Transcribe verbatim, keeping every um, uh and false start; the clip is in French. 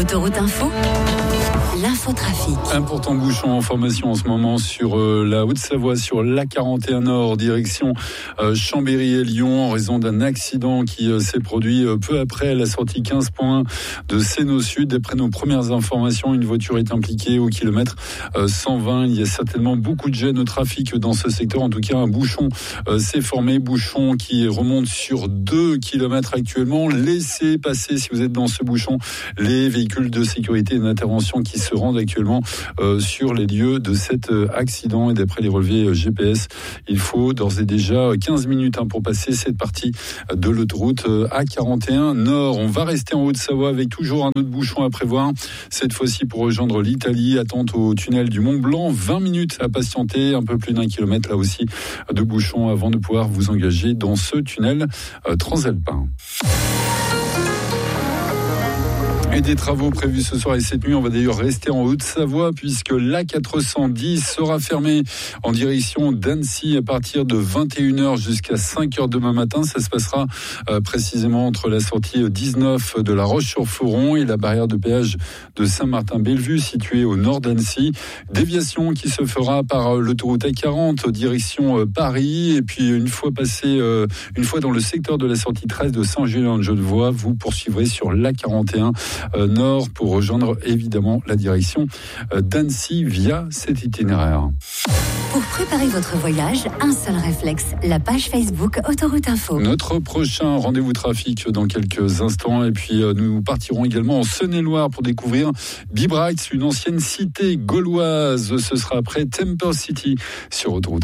Autoroute Info, l'infotrafic. Important bouchon en formation en ce moment sur euh, la Haute-Savoie, sur l'A quarante et un Nord, direction euh, Chambéry et Lyon, en raison d'un accident qui euh, s'est produit euh, peu après la sortie quinze point un de Sénaux Sud. D'après nos premières informations, une voiture est impliquée au kilomètre euh, cent vingt. Il y a certainement beaucoup de gêne au trafic dans ce secteur. En tout cas, un bouchon euh, s'est formé, bouchon qui remonte sur deux kilomètres actuellement. Laissez passer, si vous êtes dans ce bouchon, les véhicules de sécurité et d'intervention qui se rendent actuellement euh, sur les lieux de cet euh, accident. Et d'après les relevés euh, G P S, il faut d'ores et déjà quinze minutes hein, pour passer cette partie de l'autoroute euh, A quarante et un Nord. On va rester en Haute-Savoie avec toujours un autre bouchon à prévoir, cette fois-ci pour rejoindre l'Italie. Attente au tunnel du Mont Blanc, vingt minutes à patienter, un peu plus d'un kilomètre là aussi de bouchon avant de pouvoir vous engager dans ce tunnel euh, transalpin. Et des travaux prévus ce soir et cette nuit. On va d'ailleurs rester en Haute-Savoie puisque l'A quatre cent dix sera fermé en direction d'Annecy à partir de vingt et une heures jusqu'à cinq heures demain matin. Ça se passera euh, précisément entre la sortie dix-neuf de La Roche-sur-Foron et la barrière de péage de Saint-Martin-Bellevue située au nord d'Annecy. Déviation qui se fera par l'autoroute A quarante direction euh, Paris. Et puis une fois passé, euh, une fois dans le secteur de la sortie treize de Saint-Julien-de-Genevois, vous poursuivrez sur l'A quarante et un Nord pour rejoindre évidemment la direction d'Annecy via cet itinéraire. Pour préparer votre voyage, un seul réflexe, la page Facebook Autoroute Info. Notre prochain rendez-vous trafic dans quelques instants et puis nous partirons également en Saône-et-Loire pour découvrir Bibright, une ancienne cité gauloise. Ce sera après Temple City sur Autoroute.